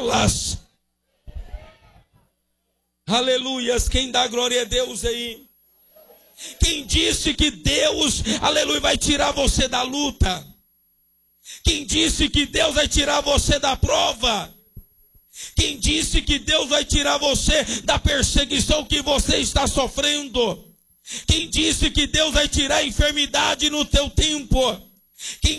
elas. Aleluias, quem dá glória a Deus aí? Quem disse que Deus, aleluia, vai tirar você da luta? Quem disse que Deus vai tirar você da prova? Quem disse que Deus vai tirar você da perseguição que você está sofrendo? Quem disse que Deus vai tirar a enfermidade no teu tempo? Quem